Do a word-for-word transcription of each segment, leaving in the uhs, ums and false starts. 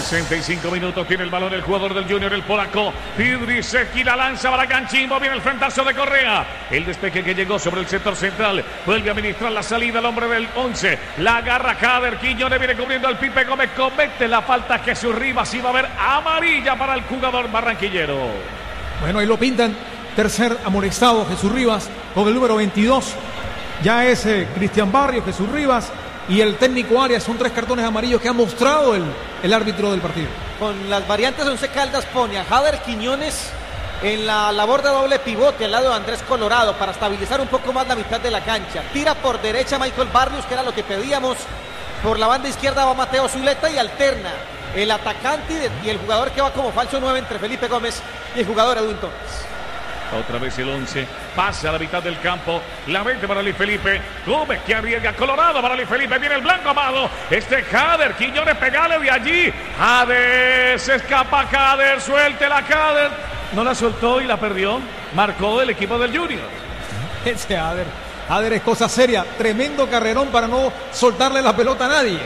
sesenta y cinco minutos tiene el balón el jugador del Junior, el polaco. Fidrisewski la lanza para Canchimbo. Viene el frentazo de Correa. El despeje que llegó sobre el sector central. Vuelve a administrar la salida el hombre del once. La agarra Jader. Quiñones viene cubriendo al Pipe Gómez. Comete la falta Jesús Rivas. Y va a haber amarilla para el jugador barranquillero. Bueno, ahí lo pintan. Tercer amonestado Jesús Rivas con el número veintidós. Ya es eh, Cristian Barrio, Jesús Rivas y el técnico Arias. Son tres cartones amarillos que ha mostrado el, el árbitro del partido. Con las variantes de Once Caldas pone a Jader Quiñones en la labor de doble pivote al lado de Andrés Colorado para estabilizar un poco más la mitad de la cancha. Tira por derecha Michael Barrios, que era lo que pedíamos. Por la banda izquierda va Mateo Zuleta y alterna el atacante y el jugador que va como falso nueve entre Felipe Gómez y el jugador Edwin Torres. Otra vez el once, pasa a la mitad del campo, la mete para Luis Felipe, Gómez que arriesga, Colorado para Luis Felipe, viene el blanco amado, este Jader, Quiñones pegale de allí, Jader, se escapa Jader, suelte la Jader, no la soltó y la perdió, marcó el equipo del Junior. Ese Jader, Jader es cosa seria, tremendo carrerón para no soltarle la pelota a nadie.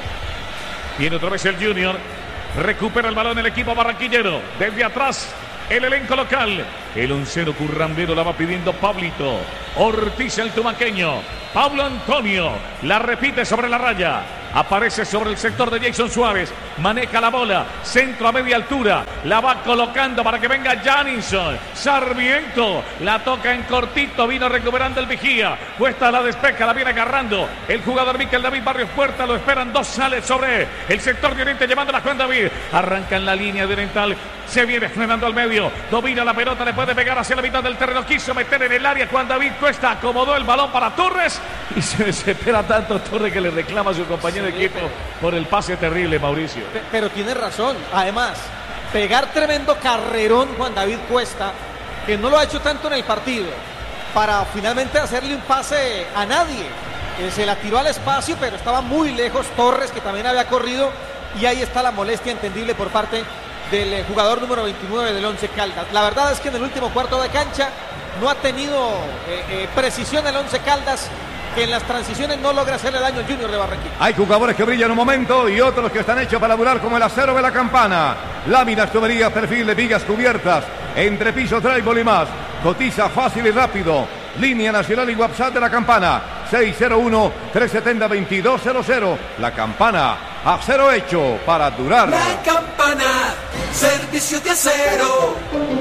Viene otra vez el Junior, recupera el balón el equipo barranquillero, desde atrás. El elenco local, el oncero currambero la va pidiendo Pablito Ortiz, el tumaqueño. Pablo Antonio la repite sobre la raya. Aparece sobre el sector de Jason Suárez. Maneja la bola. Centro a media altura. La va colocando para que venga Janinson. Sarmiento la toca en cortito. Vino recuperando el vigía. Puesta la despeja. La viene agarrando el jugador Miquel David Barrios Puerta. Lo esperan dos. Sale sobre el sector de Oriente llevando la Juan David. Arranca en la línea de Oriental. Se viene frenando al medio. Domina la pelota. Le puede pegar hacia la mitad del terreno. Quiso meter en el área. Juan David Cuesta acomodó el balón para Torres. Y se desespera tanto Torres que le reclama a su compañero de equipo por el pase terrible, Mauricio. Pero tiene razón. Además, pegar tremendo carrerón Juan David Cuesta, que no lo ha hecho tanto en el partido, para finalmente hacerle un pase a nadie. Eh, se la tiró al espacio, pero estaba muy lejos Torres, que también había corrido, y ahí está la molestia entendible por parte del eh, jugador número veintinueve del Once Caldas. La verdad es que en el último cuarto de cancha no ha tenido eh, eh, precisión el Once Caldas, que en las transiciones no logra hacerle daño al Junior de Barranquilla. Hay jugadores que brillan un momento y otros que están hechos para durar como el acero de la campana. Láminas, tuberías, perfil de vigas cubiertas, entrepisos, drywall y más. Cotiza fácil y rápido. Línea nacional y WhatsApp de la campana. seis cero uno, tres siete cero, dos dos cero cero. La campana, acero hecho para durar. La campana, servicio de acero.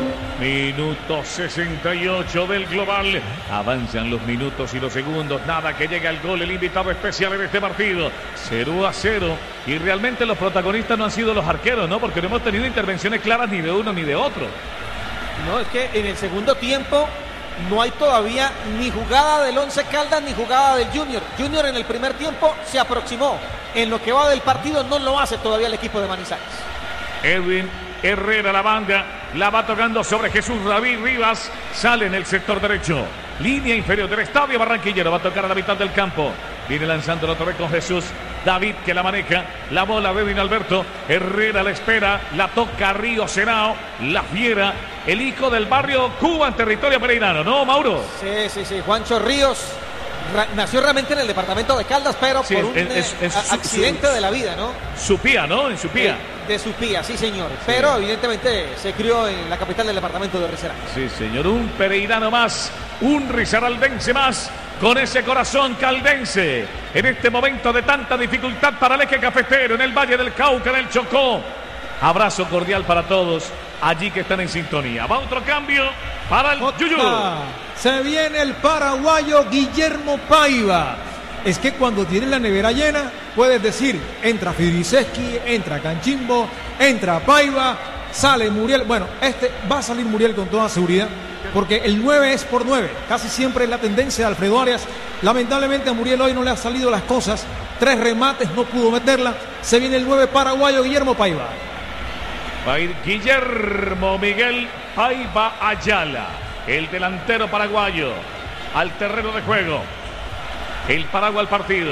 Minuto sesenta y ocho del global. Avanzan los minutos y los segundos. Nada que llega el gol, el invitado especial en este partido. cero a cero. Y realmente los protagonistas no han sido los arqueros, ¿no? Porque no hemos tenido intervenciones claras ni de uno ni de otro. No, es que en el segundo tiempo no hay todavía ni jugada del Once Caldas ni jugada del Junior. Junior en el primer tiempo se aproximó. En lo que va del partido no lo hace todavía el equipo de Manizales. Edwin Herrera, la banda, la va tocando sobre Jesús David Rivas. Sale en el sector derecho. Línea inferior del estadio barranquillero. Va a tocar a la mitad del campo. Viene lanzándolo otra vez con Jesús David, que la maneja. La bola de Edwin Alberto. Herrera la espera. La toca Río Senao. La fiera. El hijo del barrio Cuba en territorio pereirano, ¿no, Mauro? Sí, sí, sí. Juancho Ríos. Ra- nació realmente en el departamento de Caldas, pero Sí, por un es- es- eh, es a- su- accidente su- de la vida, ¿no? Supía, ¿no? En Supía. De, de Supía, sí, señor. Pero evidentemente se crió en la capital del departamento de Risaralda. Sí, señor. Un pereirano más. Un risaraldense más. Con ese corazón caldense. En este momento de tanta dificultad para el eje cafetero. En el Valle del Cauca, en el Chocó. Abrazo cordial para todos allí que están en sintonía. Va otro cambio para el Yuyu. Se viene el paraguayo Guillermo Paiva. Es que cuando tienes la nevera llena, puedes decir, entra Fidrisewski, entra Canchimbo, entra Paiva, sale Muriel. Bueno, este va a salir Muriel con toda seguridad, porque el nueve es por nueve. Casi siempre es la tendencia de Alfredo Arias. Lamentablemente a Muriel hoy no le han salido las cosas. Tres remates, no pudo meterla. Se viene el nueve paraguayo Guillermo Paiva. Va a ir Guillermo Miguel Paiva Ayala, el delantero paraguayo, al terreno de juego. El Paraguay al partido.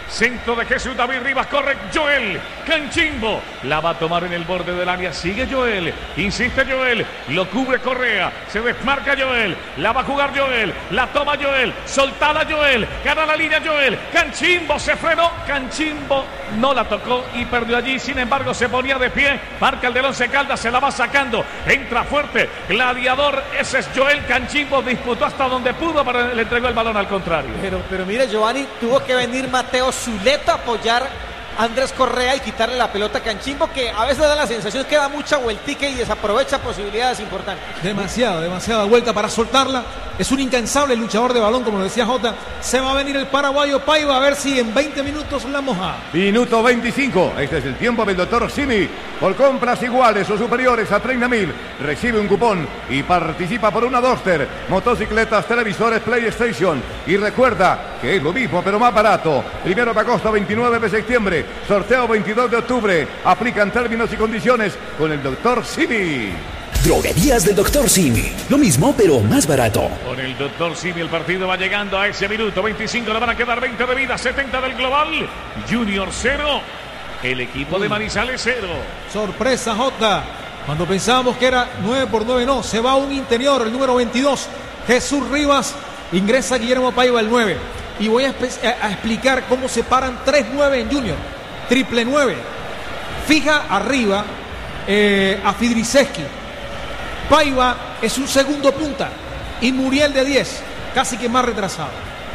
Centro de Jesús David Rivas, corre Joel Canchimbo, la va a tomar en el borde del área, sigue Joel, insiste Joel, lo cubre Correa, se desmarca Joel, la va a jugar Joel, la toma Joel, soltada Joel, gana la línea Joel, Canchimbo se frenó, Canchimbo no la tocó y perdió allí, sin embargo se ponía de pie, marca el del Once Caldas, se la va sacando, entra fuerte, gladiador, ese es Joel Canchimbo, disputó hasta donde pudo, pero le entregó el balón al contrario. Pero, pero mire, Giovanni, tuvo que venir Mateo Zuleta a apoyar a Andrés Correa y quitarle la pelota a Canchimbo, que a veces da la sensación que da mucha vueltica y desaprovecha posibilidades importantes. Demasiada, demasiada vuelta para soltarla. Es un incansable luchador de balón, como lo decía Jota. Se va a venir el paraguayo Paiva a ver si en veinte minutos la moja. Minuto veinticinco. Este es el tiempo del doctor Simi. Por compras iguales o superiores a treinta mil, recibe un cupón y participa por una Duster, motocicletas, televisores, PlayStation. Y recuerda que es lo mismo, pero más barato. Primero de agosto, veintinueve de septiembre. Sorteo veintidós de octubre. Aplican términos y condiciones con el doctor Simi. Droguerías del doctor Simi. Lo mismo, pero más barato. Con el doctor Simi el partido va llegando a ese minuto. veinticinco, le van a quedar veinte de vida, setenta del global. Junior cero. El equipo de Manizales cero. Sorpresa, Jota. Cuando pensábamos que era nueve por nueve, no. Se va un interior, el número veintidós. Jesús Rivas. Ingresa Guillermo Paiva, el nueve. Y voy a, a, a explicar cómo se paran tres nueve en Junior. Triple nueve. Fija arriba eh, a Fidriseski. Paiva es un segundo punta. Y Muriel de diez. Casi que más retrasado.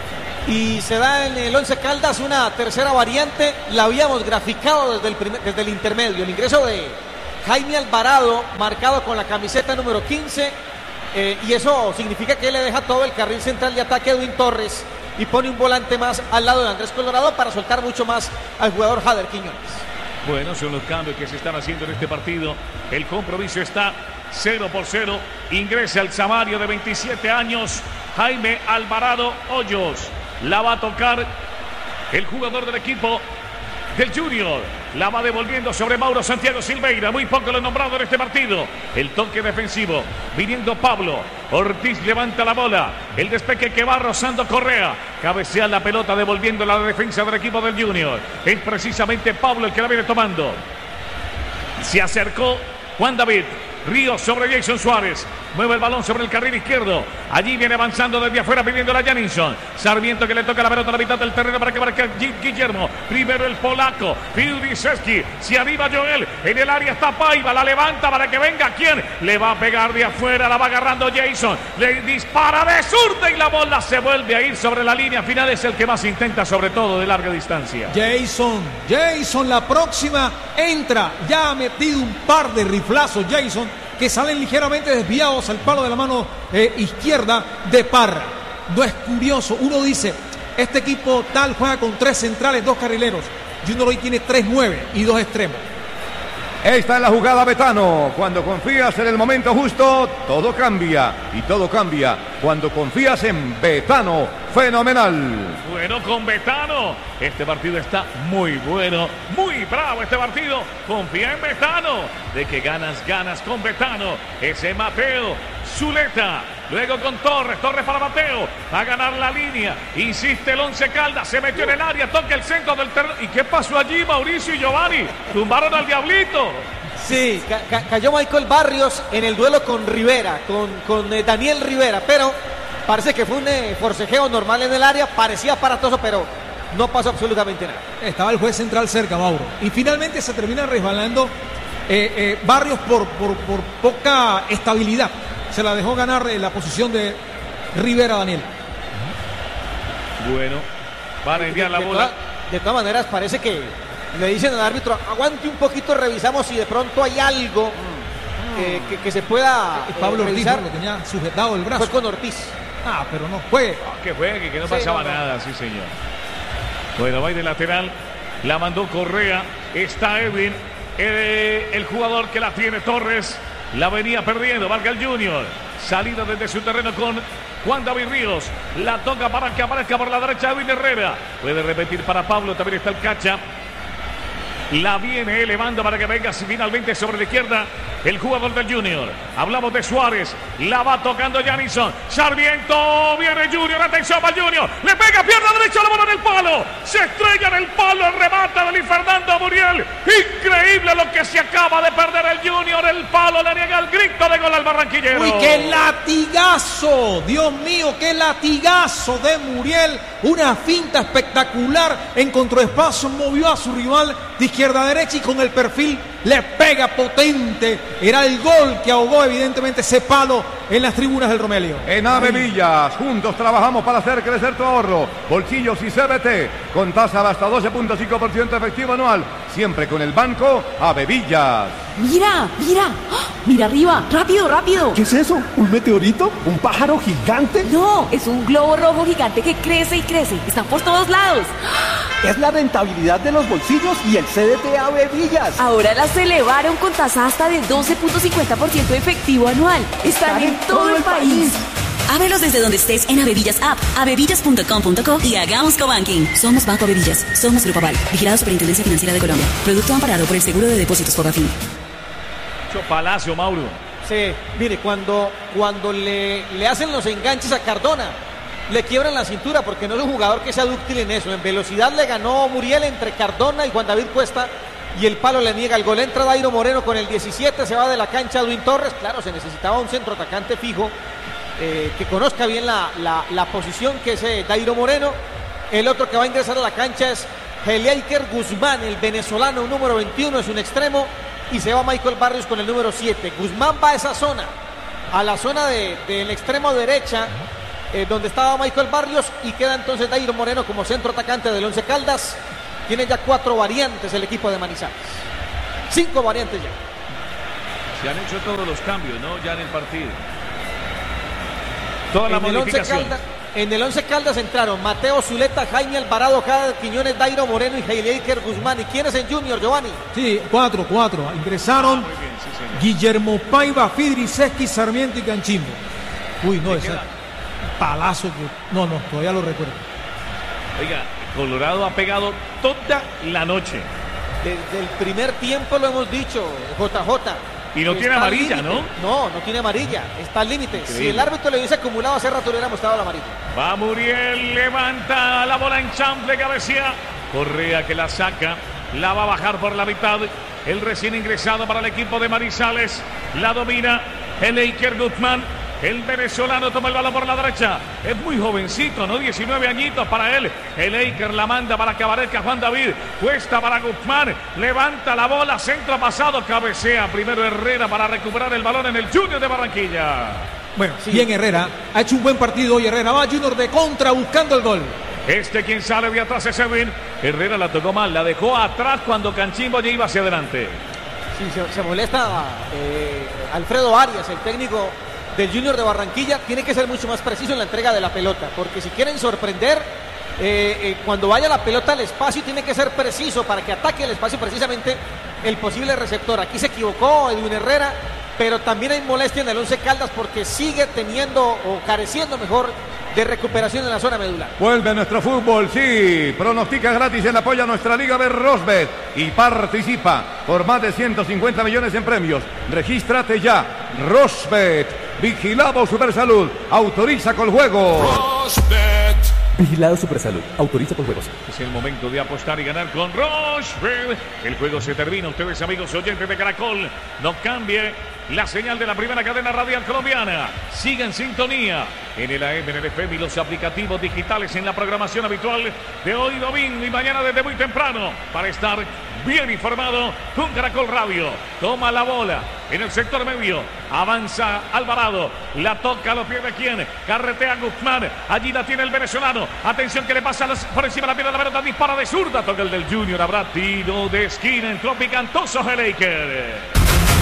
Y se da en el Once Caldas una tercera variante. La habíamos graficado desde el, primer, desde el intermedio. El ingreso de Jaime Alvarado, marcado con la camiseta número quince. Eh, y eso significa que le deja todo el carril central de ataque a Edwin Torres y pone un volante más al lado de Andrés Colorado para soltar mucho más al jugador Jader Quiñones. Bueno, son los cambios que se están haciendo en este partido. El compromiso está cero por cero. Ingresa el Samario de veintisiete años, Jaime Alvarado Hoyos. La va a tocar el jugador del equipo del Junior. La va devolviendo sobre Mauro Santiago Silveira. Muy poco lo nombrado en este partido. El toque defensivo. Viniendo Pablo. Ortiz levanta la bola. El despeque que va rozando Correa. Cabecea la pelota devolviendo la defensa del equipo del Junior. Es precisamente Pablo el que la viene tomando. Se acercó Juan David Ríos sobre Jason Suárez. Mueve el balón sobre el carril izquierdo. Allí viene avanzando desde afuera pidiendo la Janinson. Sarmiento que le toca la pelota a la mitad del terreno para que marque Guillermo. Primero el polaco. Fidriseski. Se arriba Joel. En el área está Paiva. La levanta para que venga. ¿Quién? Le va a pegar de afuera. La va agarrando Jason. Le dispara de zurda y la bola se vuelve a ir sobre la línea final. Es el que más intenta, sobre todo de larga distancia. Jason. Jason, la próxima entra. Ya ha metido un par de riflazos Jason, que salen ligeramente desviados al palo de la mano eh, izquierda de Parra. No es curioso, uno dice, este equipo tal juega con tres centrales, dos carrileros. Junior hoy tiene tres nueve y dos extremos. Esta es la jugada Betano. Cuando confías en el momento justo, todo cambia. Y todo cambia cuando confías en Betano. Fenomenal. Bueno, con Betano. Este partido está muy bueno. Muy bravo este partido. Confía en Betano. De que ganas, ganas con Betano. Ese Mateo Zuleta. Luego con Torres, Torres para Mateo, va a ganar la línea, insiste el Once Caldas, se metió en el área, toca el centro del terreno. ¿Y qué pasó allí, Mauricio y Giovanni? Tumbaron al Diablito. Sí, ca ca cayó Michael Barrios en el duelo con Rivera, con, con eh, Daniel Rivera, pero parece que fue un eh, forcejeo normal en el área, parecía aparatoso, pero no pasó absolutamente nada. Estaba el juez central cerca, Mauro, y finalmente se termina resbalando eh, eh, Barrios por, por, por poca estabilidad. Se la dejó ganar en la posición de Rivera Daniel. Bueno, van a enviar la de, bola. toda, de todas maneras, parece que le dicen al árbitro, aguante un poquito, revisamos si de pronto hay algo eh, que, que se pueda eh, Pablo eh, Ortiz revisar. lo tenía sujetado el brazo. Fue con Ortiz. Ah, pero no juegue. Ah, que juegue, que no Sí, pasaba no, no. nada, sí señor. Bueno, va de lateral, la mandó Correa, está Edwin, eh, el jugador que la tiene Torres. La venía perdiendo, marca el Junior. Salida desde su terreno con Juan David Ríos. La toca para que aparezca por la derecha Edwin Herrera. Puede repetir para Pablo, también está el Cacha. La viene elevando para que venga finalmente sobre la izquierda el jugador del Junior. Hablamos de Suárez. La va tocando Janison. Sarmiento. Viene Junior. Atención para Junior. Le pega pierna derecha. La bola en el palo. Se estrella en el palo. El remate de Luis Fernando Muriel. Increíble lo que se acaba de perder el Junior. El palo le niega el grito de gol al barranquillero. ¡Uy, qué latigazo! Dios mío, qué latigazo de Muriel. Una finta espectacular. Encontró espacio, movió a su rival de izquierda a derecha y con el perfil le pega potente. Era el gol que ahogó evidentemente ese palo en las tribunas del Romelio. En Ave Villas, juntos trabajamos para hacer crecer tu ahorro. Bolsillos y C B T, con tasa de hasta doce punto cinco por ciento efectivo anual. Siempre con el banco Ave Villas. Mira, mira, ¡oh! Mira arriba, rápido, rápido. ¿Qué es eso? ¿Un meteorito? ¿Un pájaro gigante? No, es un globo rojo gigante que crece y crece. Están por todos lados. Es la rentabilidad de los bolsillos y el C D T Ave Villas. Ahora las elevaron con tasa hasta de doce punto cincuenta por ciento efectivo anual. Están en todo el país. Ábrelos desde donde estés en Avevillas App, avevillas punto com punto co y hagamos cobanking. Somos Banco Avevillas, somos Grupo Aval, vigilado Superintendencia Financiera de Colombia. Producto amparado por el Seguro de Depósitos Fogafín. Palacio, Mauro. Sí, mire, cuando, cuando le, le hacen los enganches a Cardona, le quiebran la cintura porque no es un jugador que sea dúctil en eso. En velocidad le ganó Muriel entre Cardona y Juan David Cuesta y el palo le niega el gol. Entra Dairo Moreno con el diecisiete, se va de la cancha Edwin Torres. Claro, se necesitaba un centro atacante fijo eh, que conozca bien la, la, la posición, que es eh, Dairo Moreno. El otro que va a ingresar a la cancha es Heliaiker Guzmán, el venezolano, número veintiuno, es un extremo. Y se va Michael Barrios con el número siete. Guzmán va a esa zona, a la zona del de, extremo derecha, eh, donde estaba Michael Barrios, y queda entonces Dairo Moreno como centro atacante del Once Caldas. Tiene ya cuatro variantes el equipo de Manizales. Cinco variantes ya. Se han hecho todos los cambios, ¿no? Ya en el partido. Toda la en modificación. El Caldas, en el Once Caldas entraron Mateo Zuleta, Jaime Alvarado, Jade Quiñones, Dairo Moreno y Heliaiker Guzmán. ¿Y quién es en Junior, Giovanni? Sí, cuatro, cuatro. Ingresaron Ah, bien, sí, Guillermo Paiva, Fidriseski, Sarmiento y Canchimbo. Uy, no, ese palazo que... No, no, todavía lo recuerdo. Oiga, Colorado ha pegado toda la noche. Desde el primer tiempo lo hemos dicho, J J. Y no tiene amarilla, ¿no? No, no tiene amarilla. Está al límite. Si el árbitro le hubiese acumulado hace rato, le hubiera mostrado la amarilla. Va Muriel, levanta la bola en chample, cabecea. Correa que la saca, la va a bajar por la mitad. El recién ingresado para el equipo de Manizales. La domina Heliaiker Guzmán. El venezolano toma el balón por la derecha. Es muy jovencito, ¿no? diecinueve añitos para él. El Eiker la manda para Cabaret, Juan David. Cuesta para Guzmán. Levanta la bola. Centro pasado. Cabecea primero Herrera para recuperar el balón en el Junior de Barranquilla. Bueno, sí. Bien Herrera. Ha hecho un buen partido hoy Herrera. Va Junior de contra buscando el gol. Este quien sale de atrás es Edwin. Herrera la tocó mal. La dejó atrás cuando Canchimbo ya iba hacia adelante. Sí, se, se molesta eh, Alfredo Arias, el técnico del Junior de Barranquilla. Tiene que ser mucho más preciso en la entrega de la pelota, porque si quieren sorprender, eh, eh, cuando vaya la pelota al espacio tiene que ser preciso para que ataque el espacio precisamente el posible receptor. Aquí se equivocó Edwin Herrera, pero también hay molestia en el Once Caldas porque sigue teniendo o careciendo mejor de recuperación en la zona medular. Vuelve nuestro fútbol, sí. Pronostica gratis en apoyo a nuestra Liga de Rosbet y participa por más de ciento cincuenta millones en premios. Regístrate ya. Rosbet, vigilado Supersalud, autoriza con juego. Rosbet. Vigilado Supersalud, autoriza por juegos. Es el momento de apostar y ganar con Rosbet. El juego se termina. Ustedes, amigos oyentes de Caracol, no cambie la señal de la primera cadena radial colombiana. Siga en sintonía en el A M, en el F M y los aplicativos digitales en la programación habitual de hoy domingo y mañana desde muy temprano para estar bien informado con Caracol Radio. Toma la bola en el sector medio. Avanza Alvarado. La toca a los pies de quién. Carretea Guzmán. Allí la tiene el venezolano. Atención que le pasa por encima de la pierna de la pelota. Dispara de zurda. Toca el del Junior. Habrá tiro de esquina. Entró picantoso Heliaiker.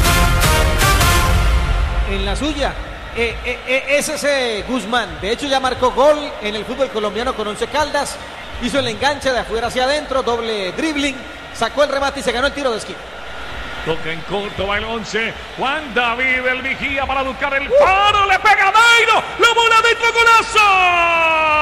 En la suya, eh, eh, eh, es ese Guzmán. De hecho ya marcó gol en el fútbol colombiano con Once Caldas. Hizo el enganche de afuera hacia adentro, doble dribbling, sacó el remate y se ganó el tiro de esquina. Toca en corto, va el once. Juan David, el vigía para buscar el paro. Le pega a Dairo. La bola dentro, golazo.